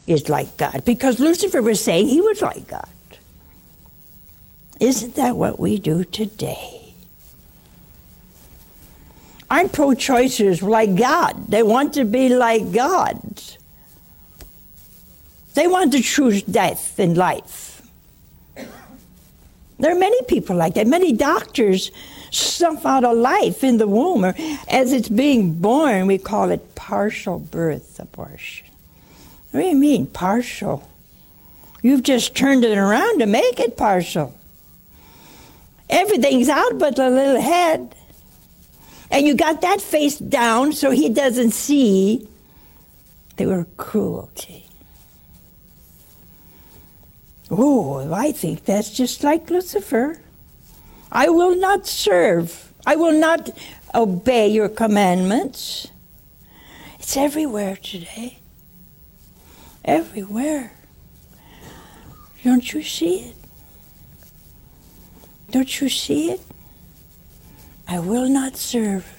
is like God, because Lucifer was saying he was like God. Isn't that what we do today? Aren't pro-choicers like God? They want to be like God. They want to choose death and life. There are many people like that. Many doctors snuff out a life in the womb, or as it's being born, we call it partial birth abortion. What do you mean, partial? You've just turned it around to make it partial. Everything's out but the little head. And you got that face down so he doesn't see. They were cruelty. Oh, I think that's just like Lucifer. I will not serve. I will not obey your commandments. It's everywhere today. Everywhere. Don't you see it? Don't you see it? I will not serve.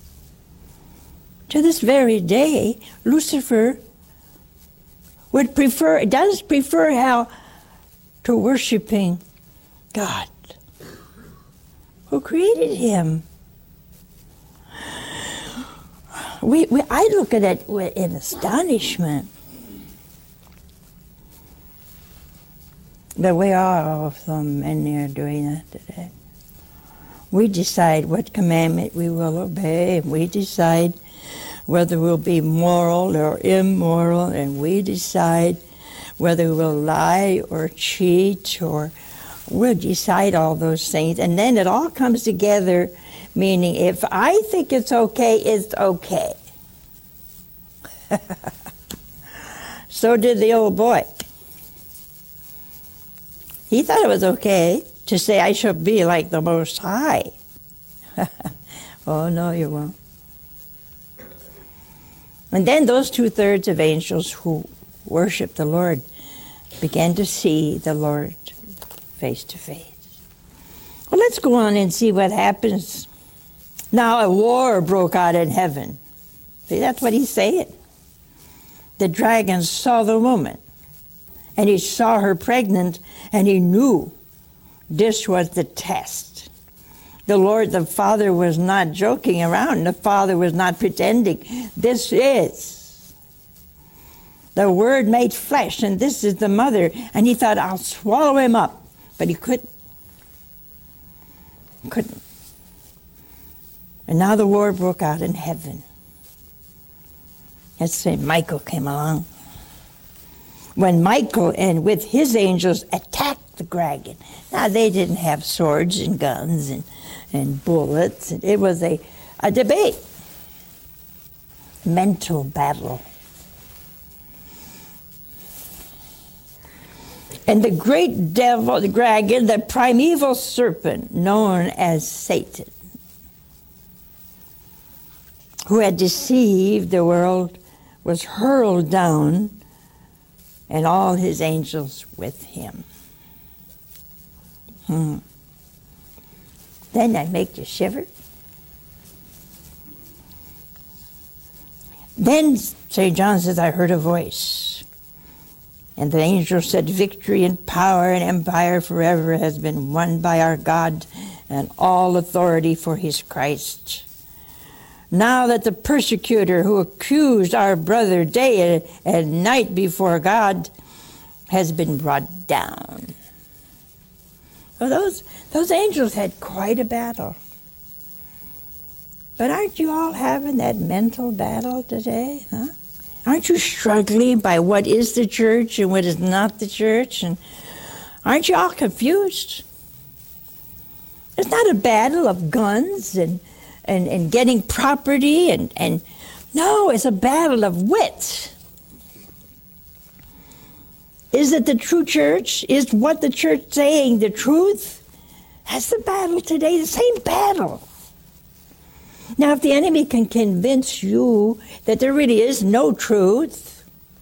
To this very day, Lucifer does prefer hell to worshiping God, who created him. I look at it in astonishment. But we are so many are doing that today. We decide what commandment we will obey, and we decide whether we'll be moral or immoral, and we decide whether we'll lie or cheat, or we'll decide all those things. And then it all comes together, meaning if I think it's okay, it's okay. So did the old boy. He thought it was okay to say, I shall be like the Most High. Oh, no, you won't. And then those 2/3 of angels who worship the Lord began to see the Lord face to face. Well, let's go on and see what happens. Now a war broke out in heaven. See, that's what he's saying. The dragon saw the woman, and he saw her pregnant, and he knew this was the test. The Lord, the Father, was not joking around. The Father was not pretending. This is the Word made flesh, and this is the mother. And he thought, I'll swallow him up. But he couldn't. Couldn't. And now the war broke out in heaven. Let's say Michael came along. When Michael and with his angels attacked the dragon. Now, they didn't have swords and guns and bullets. It was a debate. Mental battle. And the great devil, the dragon, the primeval serpent, known as Satan, who had deceived the world, was hurled down, and all his angels with him. Then that make you shiver. Then St. John says, I heard a voice. And the angel said, victory and power and empire forever has been won by our God, and all authority for his Christ. Now that the persecutor who accused our brother day and night before God has been brought down. Well, those angels had quite a battle. But aren't you all having that mental battle today? Huh? Aren't you struggling by what is the church and what is not the church? And aren't you all confused? It's not a battle of guns and getting property and no, it's a battle of wit. Is it the true church? Is what the church saying the truth? That's the battle today, the same battle. Now, if the enemy can convince you that there really is no truth,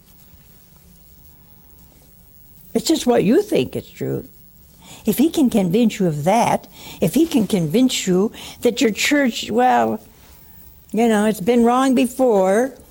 it's just what you think is true. If he can convince you of that, if he can convince you that your church, well, you know, it's been wrong before,